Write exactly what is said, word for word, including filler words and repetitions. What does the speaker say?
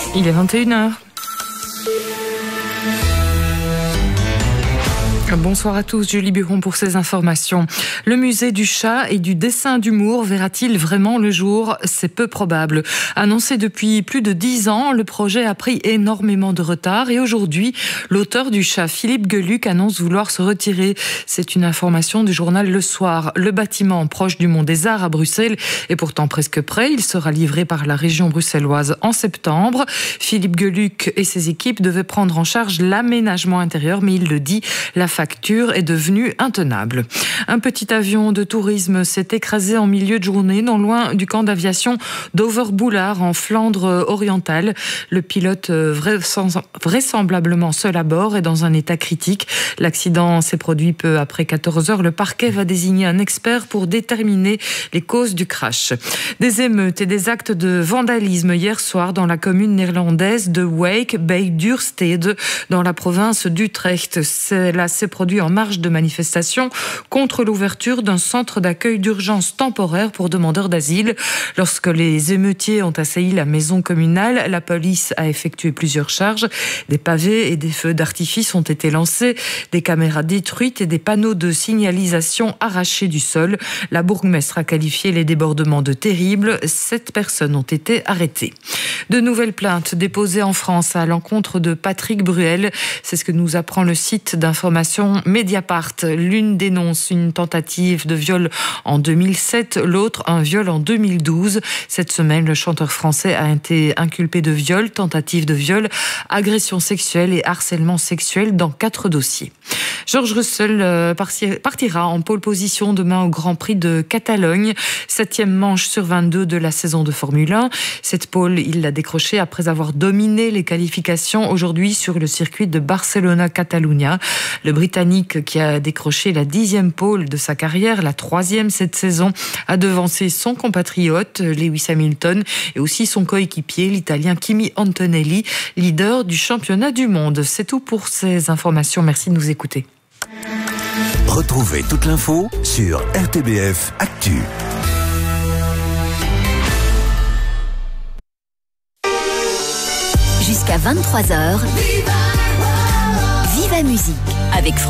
Il est vingt et une heures. Bonsoir à tous, Julie Buron pour ces informations. Le musée du chat et du dessin d'humour verra-t-il vraiment le jour ? C'est peu probable. Annoncé depuis plus de dix ans, le projet a pris énormément de retard et aujourd'hui, l'auteur du chat, Philippe Geluck, annonce vouloir se retirer. C'est une information du journal Le Soir. Le bâtiment, proche du Mont des Arts à Bruxelles, est pourtant presque prêt. Il sera livré par la région bruxelloise en septembre. Philippe Geluck et ses équipes devaient prendre en charge l'aménagement intérieur, mais il le dit, la facture est devenue intenable. Un petit avion de tourisme s'est écrasé en milieu de journée, non loin du camp d'aviation d'Overboulard, en Flandre orientale. Le pilote, vraisemblablement seul à bord, est dans un état critique. L'accident s'est produit peu après quatorze heures. Le parquet va désigner un expert pour déterminer les causes du crash. Des émeutes et des actes de vandalisme hier soir dans la commune néerlandaise de Wijk bij Duurstede, dans la province d'Utrecht. Cela s'est produit en marge de manifestations contre l'ouverture d'un centre d'accueil d'urgence temporaire pour demandeurs d'asile. Lorsque les émeutiers ont assailli la maison communale, la police a effectué plusieurs charges. Des pavés et des feux d'artifice ont été lancés, des caméras détruites et des panneaux de signalisation arrachés du sol. La bourgmestre a qualifié les débordements de terribles. Sept personnes ont été arrêtées. De nouvelles plaintes déposées en France à l'encontre de Patrick Bruel. C'est ce que nous apprend le site d'information Mediapart. L'une dénonce une tentative de viol en deux mille sept, l'autre un viol en deux mille douze. Cette semaine, le chanteur français a été inculpé de viol, tentative de viol, agression sexuelle et harcèlement sexuel dans quatre dossiers. George Russell partira en pole position demain au Grand Prix de Catalogne, septième manche sur vingt-deux de la saison de Formule un. Cette pole, il l'a décrochée après avoir dominé les qualifications aujourd'hui sur le circuit de Barcelona-Catalunya. Le Britannique, qui a décroché la dixième pole de sa carrière, la troisième cette saison, a devancé son compatriote Lewis Hamilton et aussi son coéquipier, l'Italien Kimi Antonelli, leader du championnat du monde. C'est tout pour ces informations. Merci de nous écouter. Retrouvez toute l'info sur R T B F Actu. Jusqu'à vingt-trois heures, Viva Musique avec